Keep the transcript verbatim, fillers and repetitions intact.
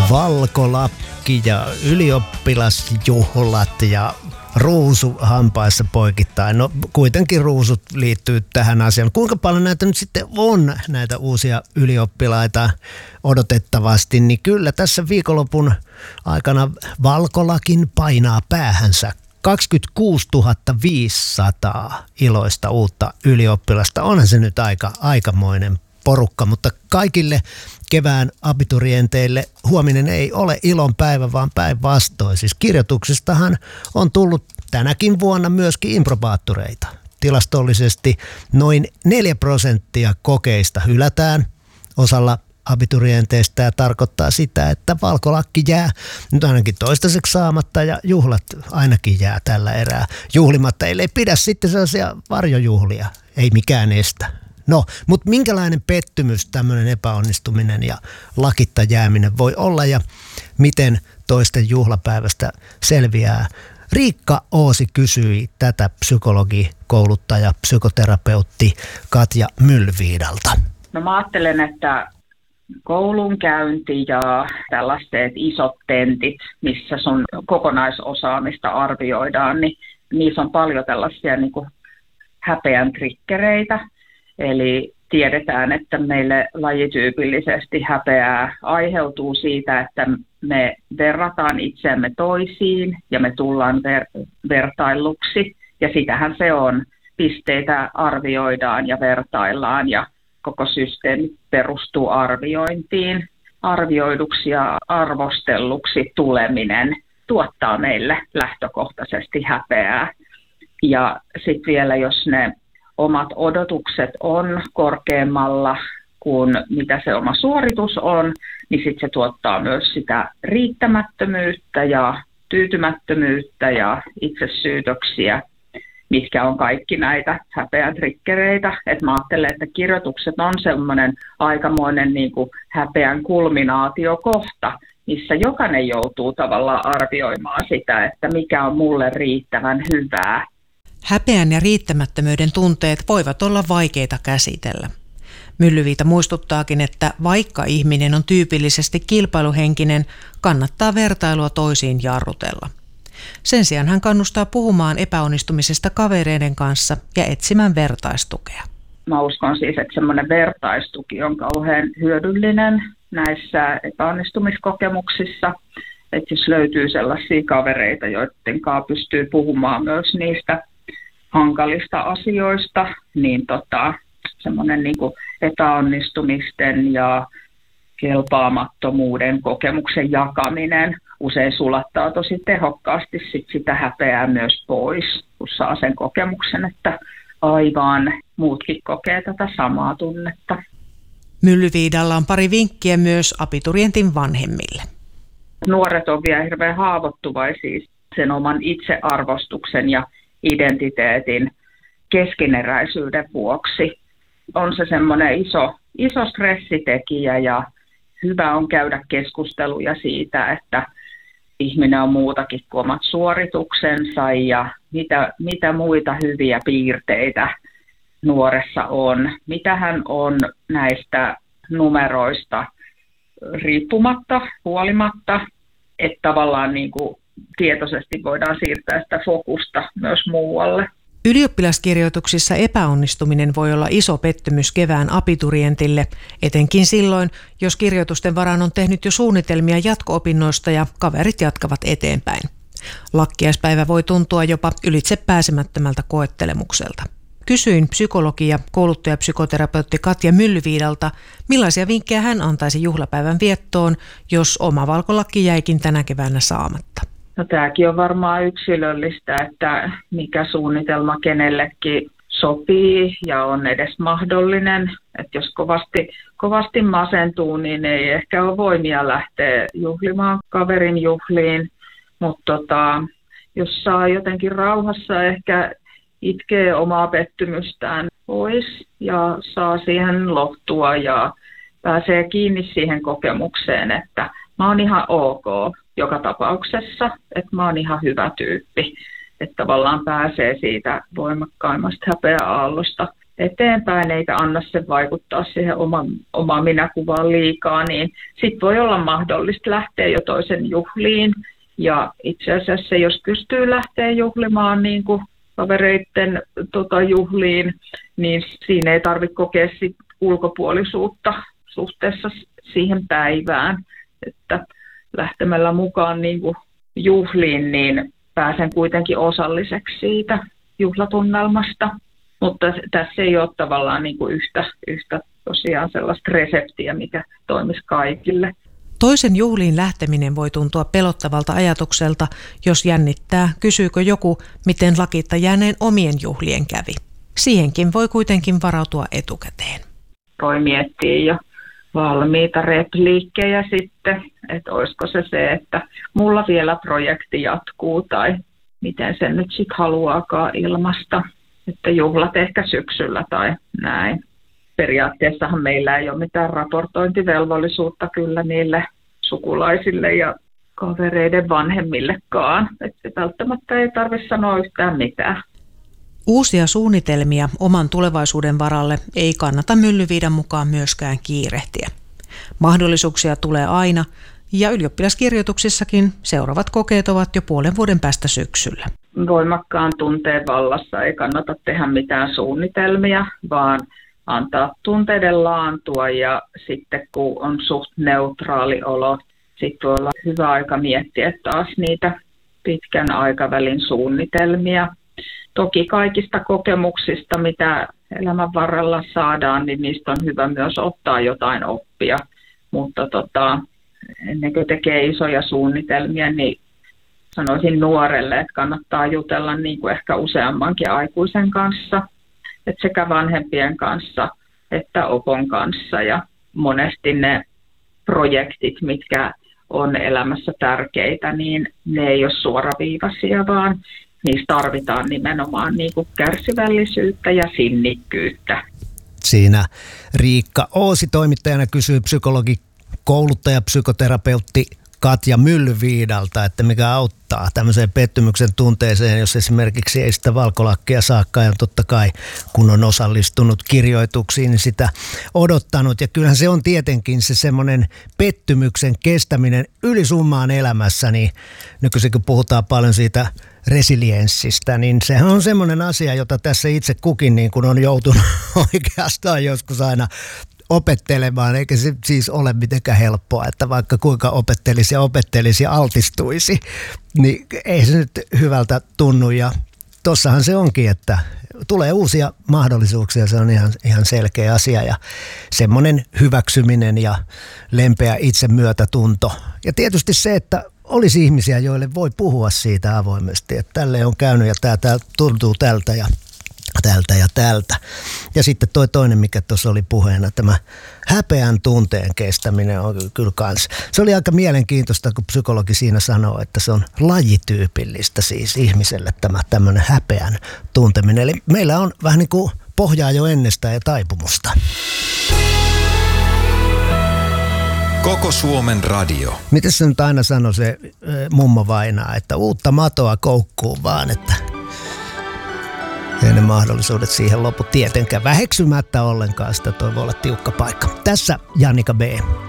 Valkolakki ja ylioppilasjuhlat ja ruusu hampaissa poikittain. No kuitenkin ruusut liittyy tähän asiaan. Kuinka paljon näitä nyt sitten on, näitä uusia ylioppilaita odotettavasti, niin kyllä tässä viikonlopun aikana Valkolakin painaa päähänsä kaksikymmentäkuusituhatta viisisataa iloista uutta ylioppilasta. Onhan se nyt aika aikamoinen porukka, mutta kaikille kevään abiturienteille huominen ei ole ilon päivä, vaan päinvastoin. Siis kirjoituksistahan on tullut tänäkin vuonna myöskin improbaattoreita. Tilastollisesti noin neljä prosenttia kokeista hylätään osalla abiturienteista ja tarkoittaa sitä, että valkolakki jää nyt ainakin toistaiseksi saamatta ja juhlat ainakin jää tällä erää juhlimatta. Eli ei pidä sitten sellaisia varjojuhlia, ei mikään estä. No, mutta minkälainen pettymys tämmöinen epäonnistuminen ja lakitta jääminen voi olla ja miten toisten juhlapäivästä selviää? Riikka Oosi kysyi tätä psykologi, kouluttaja, psykoterapeutti Katja Myllyviidalta. No mä ajattelen, että koulunkäynti ja tällaiset isot tentit, missä sun kokonaisosaamista arvioidaan, niin niissä on paljon tällaisia niin kuin häpeän triggereitä. Eli tiedetään, että meille lajityypillisesti häpeää aiheutuu siitä, että me verrataan itseämme toisiin ja me tullaan ver- vertailluksi. Ja sitähän se on. Pisteitä arvioidaan ja vertaillaan ja koko systeemi perustuu arviointiin. Arvioiduksi ja arvostelluksi tuleminen tuottaa meille lähtökohtaisesti häpeää. Ja sitten vielä, jos ne omat odotukset on korkeammalla kuin mitä se oma suoritus on, niin sitten se tuottaa myös sitä riittämättömyyttä ja tyytymättömyyttä ja itsesyytöksiä, mitkä on kaikki näitä häpeän triggereitä. Et mä ajattelen, että kirjoitukset on semmoinen aikamoinen niin kuin häpeän kulminaatiokohta, missä jokainen joutuu tavallaan arvioimaan sitä, että mikä on mulle riittävän hyvää. Häpeän ja riittämättömyyden tunteet voivat olla vaikeita käsitellä. Myllyviita muistuttaakin, että vaikka ihminen on tyypillisesti kilpailuhenkinen, kannattaa vertailua toisiin jarrutella. Sen sijaan hän kannustaa puhumaan epäonnistumisesta kavereiden kanssa ja etsimään vertaistukea. Mä uskon siis, että semmoinen vertaistuki on kauhean hyödyllinen näissä epäonnistumiskokemuksissa. Että jos löytyy sellaisia kavereita, joiden kanssa pystyy puhumaan myös niistä hankalista asioista, niin tota, semmoinen niin kuin epäonnistumisten ja kelpaamattomuuden kokemuksen jakaminen usein sulattaa tosi tehokkaasti sit sitä häpeää myös pois, kun saa sen kokemuksen, että aivan muutkin kokee tätä samaa tunnetta. Myllyviidalla on pari vinkkiä myös abiturientin vanhemmille. Nuoret on vielä hirveän haavoittuvaisia sen oman itsearvostuksen ja identiteetin keskeneräisyyden vuoksi. On se semmoinen iso, iso stressitekijä ja hyvä on käydä keskusteluja siitä, että ihminen on muutakin kuin omat suorituksensa ja mitä, mitä muita hyviä piirteitä nuoressa on. Mitä hän on näistä numeroista riippumatta, huolimatta, että tavallaan niin kuin tietoisesti voidaan siirtää sitä fokusta myös muualle. Ylioppilaskirjoituksissa epäonnistuminen voi olla iso pettymys kevään abiturientille, etenkin silloin, jos kirjoitusten varaan on tehnyt jo suunnitelmia jatko-opinnoista ja kaverit jatkavat eteenpäin. Lakkiaispäivä voi tuntua jopa ylitse pääsemättömältä koettelemukselta. Kysyin psykologi- ja kouluttajapsykoterapeutti Katja Myllyviidalta, millaisia vinkkejä hän antaisi juhlapäivän viettoon, jos oma valkolakki jäikin tänä keväänä saamatta. No, tämäkin on varmaan yksilöllistä, että mikä suunnitelma kenellekin sopii ja on edes mahdollinen. Että jos kovasti, kovasti masentuu, niin ei ehkä ole voimia lähteä juhlimaan kaverin juhliin. Mutta tota, jos saa jotenkin rauhassa ehkä itkee omaa pettymystään pois ja saa siihen lohtua ja pääsee kiinni siihen kokemukseen, että mä oon ihan ok joka tapauksessa, että mä oon ihan hyvä tyyppi, että tavallaan pääsee siitä voimakkaimmasta häpeäaallosta eteenpäin eikä anna sen vaikuttaa siihen oman, omaan minäkuvaan liikaa, niin sitten voi olla mahdollista lähteä jo toisen juhliin. Ja itse asiassa jos pystyy lähteä juhlimaan niin kuin kavereiden tota, juhliin, niin siinä ei tarvitse kokea sit ulkopuolisuutta suhteessa siihen päivään. Että lähtemällä mukaan niin kuin juhliin, niin pääsen kuitenkin osalliseksi siitä juhlatunnelmasta. Mutta tässä ei ole tavallaan niin kuin yhtä, yhtä tosiaan sellaista reseptiä, mikä toimisi kaikille. Toisen juhliin lähteminen voi tuntua pelottavalta ajatukselta, jos jännittää, kysyykö joku, miten lakitta jääneen omien juhlien kävi. Siihenkin voi kuitenkin varautua etukäteen. Voi miettiä jo valmiita repliikkejä sitten, että olisiko se se, että mulla vielä projekti jatkuu tai miten se nyt sitten haluaakaan ilmaista, että juhlat ehkä syksyllä tai näin. Periaatteessahan meillä ei ole mitään raportointivelvollisuutta kyllä niille sukulaisille ja kavereiden vanhemmillekaan. Että välttämättä ei tarvitse sanoa yhtään mitään. Uusia suunnitelmia oman tulevaisuuden varalle ei kannata Myllyviidan mukaan myöskään kiirehtiä. Mahdollisuuksia tulee aina ja ylioppilaskirjoituksissakin seuraavat kokeet ovat jo puolen vuoden päästä syksyllä. Voimakkaan tunteen vallassa ei kannata tehdä mitään suunnitelmia, vaan antaa tunteiden laantua ja sitten kun on suht neutraali olo, sitten voi olla hyvä aika miettiä taas niitä pitkän aikavälin suunnitelmia. Toki kaikista kokemuksista, mitä elämän varrella saadaan, niin niistä on hyvä myös ottaa jotain oppia, mutta tota, ennen kuin tekee isoja suunnitelmia, niin sanoisin nuorelle, että kannattaa jutella niin kuin ehkä useammankin aikuisen kanssa, että sekä vanhempien kanssa että opon kanssa. Ja monesti ne projektit, mitkä on elämässä tärkeitä, niin ne ei ole suoraviivaisia, vaan niissä tarvitaan nimenomaan niin kuin kärsivällisyyttä ja sinnikkyyttä. Siinä Riikka Oosi toimittajana kysyy psykologi, kouluttaja, psykoterapeutti Katja Myllyviidalta, että mikä auttaa tämmöiseen pettymyksen tunteeseen, jos esimerkiksi ei sitä valkolakkia saakaan, ja totta kai kun on osallistunut kirjoituksiin, niin sitä odottanut. Ja kyllähän se on tietenkin se semmoinen pettymyksen kestäminen ylisummaan elämässä, niin nykyisin kun puhutaan paljon siitä resilienssistä, niin sehän on semmoinen asia, jota tässä itse kukin niin kun on joutunut oikeastaan joskus aina opettelemaan, eikä se siis ole mitenkään helppoa, että vaikka kuinka opettelisi ja opettelisi ja altistuisi, niin ei se nyt hyvältä tunnu. Ja tossahan se onkin, että tulee uusia mahdollisuuksia, se on ihan, ihan selkeä asia ja semmoinen hyväksyminen ja lempeä itsemyötätunto. Ja tietysti se, että olisi ihmisiä, joille voi puhua siitä avoimesti, että tälle on käynyt ja tämä, tämä tuntuu tältä ja tältä ja tältä. Ja sitten toi toinen, mikä tuossa oli puheena, tämä häpeän tunteen kestäminen on kyllä kans. Se oli aika mielenkiintoista, kun psykologi siinä sanoo, että se on lajityypillistä siis ihmiselle tämä tämmöinen häpeän tunteminen. Eli meillä on vähän niin kuin pohjaa jo ennestään ja taipumusta. Koko Suomen radio. Miten se nyt aina sanoi se äh, mummo Vainaa, että uutta matoa koukkuu vaan, että ei ne mahdollisuudet siihen lopu tietenkään väheksymättä ollenkaan, sitä toi voi olla tiukka paikka. Tässä Jannika B.